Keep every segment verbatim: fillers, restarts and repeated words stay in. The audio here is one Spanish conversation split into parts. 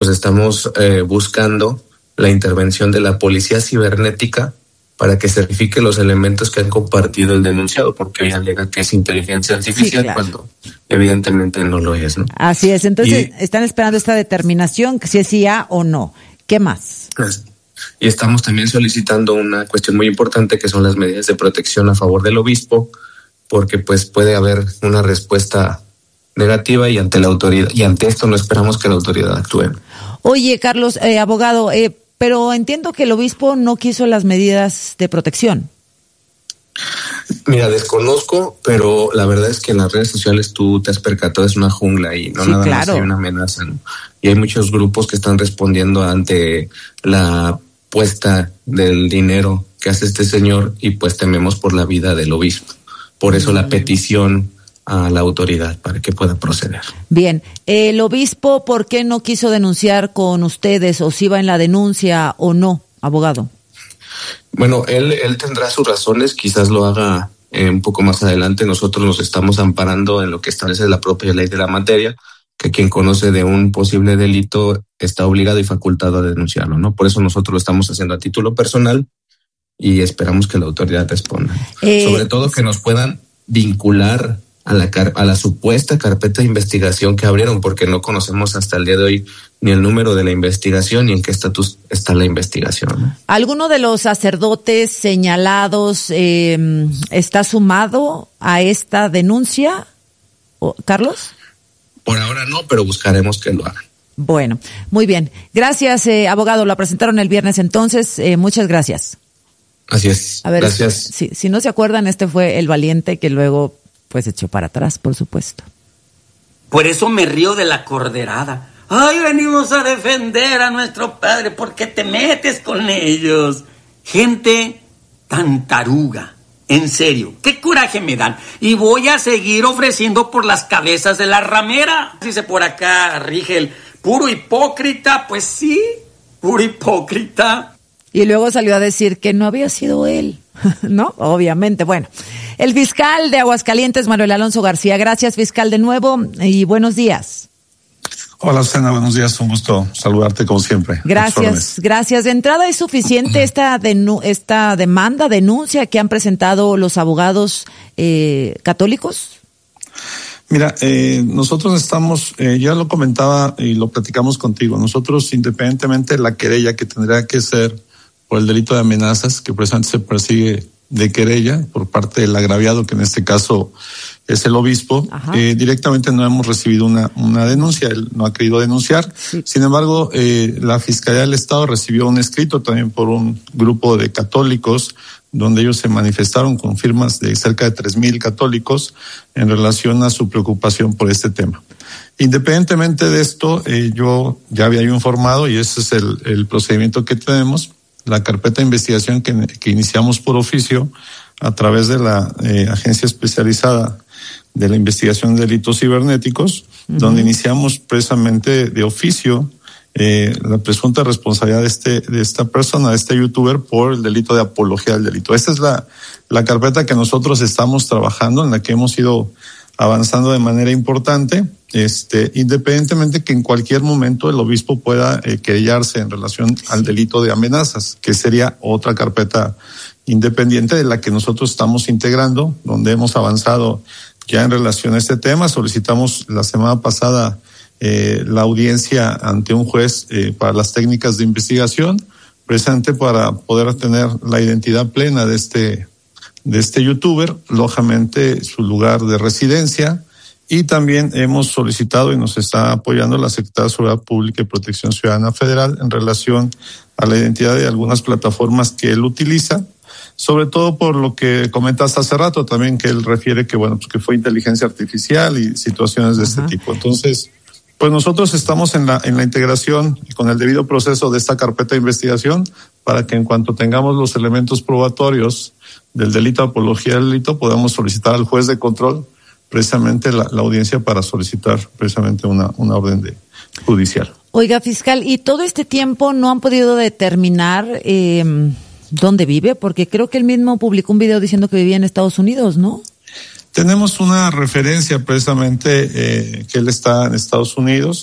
pues estamos eh, buscando la intervención de la policía cibernética para que certifique los elementos que han compartido el denunciado, porque ella alega que es inteligencia artificial, sí, claro, cuando evidentemente no lo es, ¿no? Así es, entonces y, están esperando esta determinación, si es I A o no. ¿Qué más? Pues, y estamos también solicitando una cuestión muy importante, que son las medidas de protección a favor del obispo, porque pues puede haber una respuesta negativa y ante la autoridad, y ante esto no esperamos que la autoridad actúe. Oye, Carlos, eh, abogado, eh, pero entiendo que el obispo no quiso las medidas de protección. Mira, desconozco, pero la verdad es que en las redes sociales tú te has percatado, es una jungla y no sí, nada claro. más hay una amenaza, ¿no? Y hay muchos grupos que están respondiendo ante la puesta del dinero que hace este señor y pues tememos por la vida del obispo. Por eso la petición a la autoridad para que pueda proceder. Bien, el obispo, ¿por qué no quiso denunciar con ustedes o si va en la denuncia o no, abogado? Bueno, él, él tendrá sus razones, quizás lo haga eh, un poco más adelante. Nosotros nos estamos amparando en lo que establece la propia ley de la materia, que quien conoce de un posible delito está obligado y facultado a denunciarlo, ¿no? Por eso nosotros lo estamos haciendo a título personal y esperamos que la autoridad responda. Eh, Sobre todo que nos puedan vincular a la car- a la supuesta carpeta de investigación que abrieron, porque no conocemos hasta el día de hoy ni el número de la investigación ni en qué estatus está la investigación, ¿no? ¿Alguno de los sacerdotes señalados eh, está sumado a esta denuncia, Carlos? Por ahora no, pero buscaremos que lo hagan. Bueno, muy bien. Gracias, eh, abogado. Lo presentaron el viernes entonces. Eh, muchas gracias. Así es. A ver, gracias. Si, si no se acuerdan, este fue el valiente que luego pues echó para atrás, por supuesto. Por eso me río de la corderada. Ay, venimos a defender a nuestro padre, porque te metes con ellos. Gente tan taruga. En serio, qué coraje me dan. Y voy a seguir ofreciendo por las cabezas de la ramera. Dice por acá, Rigel, puro hipócrita. Pues sí, puro hipócrita. Y luego salió a decir que no había sido él, ¿no? Obviamente, bueno. El fiscal de Aguascalientes, Manuel Alonso García. Gracias, fiscal, de nuevo, y buenos días. Hola, Susana, buenos días. Un gusto saludarte como siempre. Gracias, gracias. De entrada, ¿es suficiente esta denu- esta demanda, denuncia que han presentado los abogados eh, católicos? Mira, eh, nosotros estamos, eh, ya lo comentaba y lo platicamos contigo, nosotros independientemente de la querella que tendrá que ser por el delito de amenazas, que precisamente se persigue de querella por parte del agraviado, que en este caso es el obispo, eh, directamente no hemos recibido una, una denuncia, él no ha querido denunciar. Sí. Sin embargo, eh, la Fiscalía del Estado recibió un escrito también por un grupo de católicos, donde ellos se manifestaron con firmas de cerca de tres mil católicos en relación a su preocupación por este tema. Independientemente de esto, eh, yo ya había informado, y ese es el, el procedimiento que tenemos, la carpeta de investigación que, que iniciamos por oficio a través de la eh, agencia especializada de la investigación de delitos cibernéticos, uh-huh. donde iniciamos precisamente de oficio eh, la presunta responsabilidad de este de esta persona, de este youtuber, por el delito de apología al delito. Esta es la, la carpeta que nosotros estamos trabajando, en la que hemos ido avanzando de manera importante, este, independientemente que en cualquier momento el obispo pueda eh, querellarse en relación al delito de amenazas, que sería otra carpeta independiente de la que nosotros estamos integrando, donde hemos avanzado ya en relación a este tema. Solicitamos la semana pasada eh, la audiencia ante un juez eh, para las técnicas de investigación, precisamente para poder tener la identidad plena de este de este youtuber, lógicamente su lugar de residencia, y también hemos solicitado y nos está apoyando la Secretaría de Seguridad Pública y Protección Ciudadana Federal en relación a la identidad de algunas plataformas que él utiliza, sobre todo por lo que comentaste hace rato también, que él refiere que bueno, pues que fue inteligencia artificial y situaciones de este uh-huh. tipo. Entonces, pues nosotros estamos en la en la integración y con el debido proceso de esta carpeta de investigación para que en cuanto tengamos los elementos probatorios del delito de apología del delito podamos solicitar al juez de control precisamente la, la audiencia para solicitar precisamente una, una orden de judicial. Oiga, fiscal, ¿y todo este tiempo no han podido determinar eh, dónde vive? Porque creo que él mismo publicó un video diciendo que vivía en Estados Unidos, ¿no? Tenemos una referencia precisamente eh, que él está en Estados Unidos.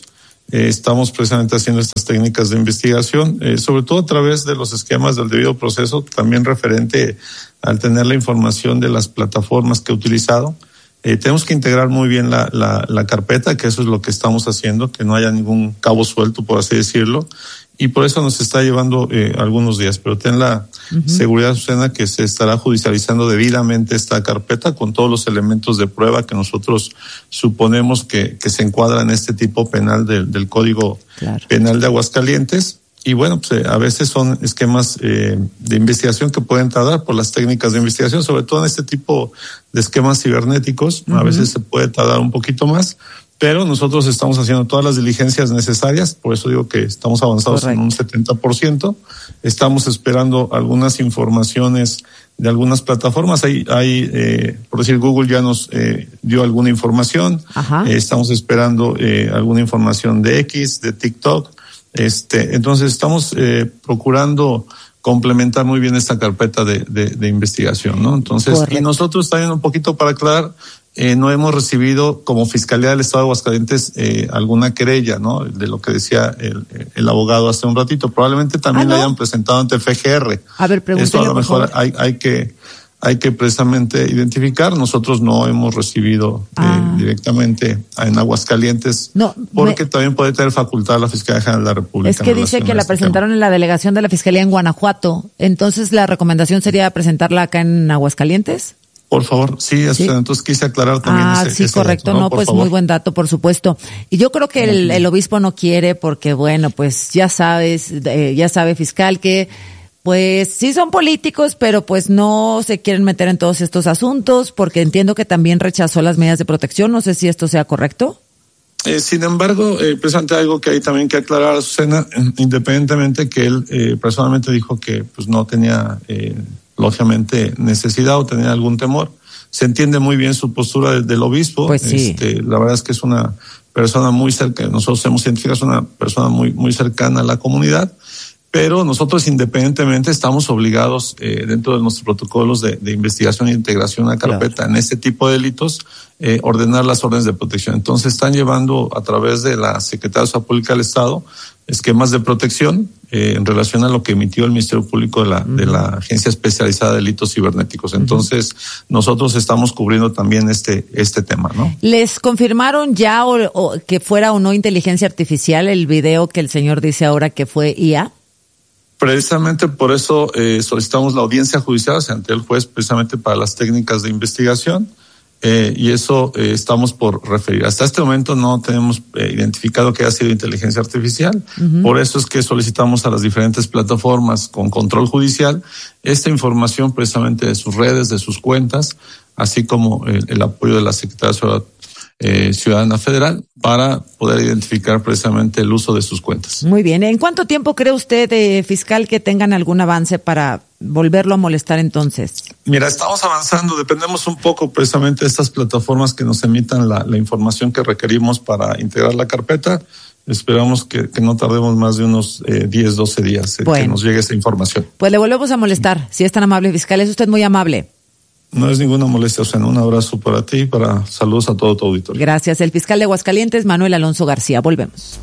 Eh, estamos precisamente haciendo estas técnicas de investigación, eh, sobre todo a través de los esquemas del debido proceso, también referente al tener la información de las plataformas que he utilizado. Eh, tenemos que integrar muy bien la, la, la carpeta, que eso es lo que estamos haciendo, que no haya ningún cabo suelto, por así decirlo, y por eso nos está llevando eh, algunos días. Pero ten la uh-huh. seguridad, Susana, que se estará judicializando debidamente esta carpeta con todos los elementos de prueba que nosotros suponemos que, que se encuadra en este tipo penal de, del Código claro. Penal de Aguascalientes. Y bueno, pues eh, a veces son esquemas eh, de investigación que pueden tardar por las técnicas de investigación, sobre todo en este tipo de esquemas cibernéticos. Uh-huh. A veces se puede tardar un poquito más, pero nosotros estamos haciendo todas las diligencias necesarias, por eso digo que estamos avanzados Correcto. En un setenta por ciento. Estamos esperando algunas informaciones de algunas plataformas. Hay, hay eh, por decir, Google ya nos eh, dio alguna información. Eh, estamos esperando eh, alguna información de X, de TikTok. Este, entonces estamos eh, procurando complementar muy bien esta carpeta de, de, de investigación, ¿no? Entonces, Correcto. Y nosotros también un poquito para aclarar, eh, no hemos recibido como Fiscalía del Estado de Aguascalientes eh, alguna querella, ¿no? De lo que decía el, el abogado hace un ratito. Probablemente también ah, ¿no? la hayan presentado ante F G R. A ver, pregúntale. Esto a lo mejor hay, hay que hay que precisamente identificar. Nosotros no hemos recibido ah. eh, directamente en Aguascalientes, no, porque me... también puede tener facultad la Fiscalía General de la República. Es que dice que la este presentaron tema. En la delegación de la Fiscalía en Guanajuato. Entonces, ¿la recomendación sería presentarla acá en Aguascalientes? Por favor, sí, ¿Sí? entonces quise aclarar también ah, ese, sí, ese correcto, dato, ¿no? no, por pues favor. Muy buen dato, por supuesto. Y yo creo que el, el obispo no quiere porque, bueno, pues ya sabes, eh, ya sabe fiscal que pues sí son políticos, pero pues no se quieren meter en todos estos asuntos porque entiendo que también rechazó las medidas de protección. No sé si esto sea correcto. Eh, sin embargo, eh, precisamente algo que hay también que aclarar a Susana, independientemente que él eh, personalmente dijo que pues no tenía eh, lógicamente necesidad o tenía algún temor. Se entiende muy bien su postura del, del obispo. Pues sí. Este, la verdad es que es una persona muy cercana, nosotros hemos identificado, es una persona muy, muy cercana a la comunidad. Pero nosotros independientemente estamos obligados eh, dentro de nuestros protocolos de, de investigación e integración a carpeta claro. En este tipo de delitos, eh, ordenar las órdenes de protección. Entonces están llevando a través de la Secretaría de Seguridad Pública del Estado esquemas de protección eh, en relación a lo que emitió el Ministerio Público de la, uh-huh. de la Agencia Especializada de Delitos Cibernéticos. Entonces uh-huh. nosotros estamos cubriendo también este este tema, ¿no? ¿Les confirmaron ya o, o que fuera o no inteligencia artificial el video que el señor dice ahora que fue I A? Precisamente por eso eh, solicitamos la audiencia judicial ante el juez, precisamente para las técnicas de investigación, eh, y eso eh, estamos por referir. Hasta este momento no tenemos eh, identificado que haya sido inteligencia artificial, uh-huh. por eso es que solicitamos a las diferentes plataformas con control judicial esta información precisamente de sus redes, de sus cuentas, así como el, el apoyo de la Secretaría de Seguridad Eh, Ciudadana Federal para poder identificar precisamente el uso de sus cuentas. Muy bien. ¿En cuánto tiempo cree usted, eh, fiscal, que tengan algún avance para volverlo a molestar entonces? Mira, estamos avanzando, dependemos un poco precisamente de estas plataformas que nos emitan la, la información que requerimos para integrar la carpeta. Esperamos que, que no tardemos más de unos eh, diez, doce días en bueno. que nos llegue esa información. Pues le volvemos a molestar, si es tan amable, fiscal. Es usted muy amable. No es ninguna molestia, o sea, un abrazo para ti y para saludos a todo tu auditorio. Gracias. El fiscal de Aguascalientes, Manuel Alonso García. Volvemos.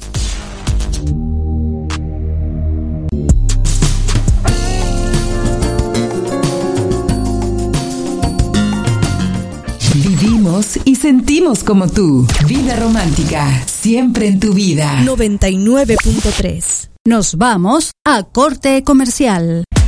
Vivimos y sentimos como tú. Vida romántica, siempre en tu vida. noventa y nueve punto tres. Nos vamos a corte comercial.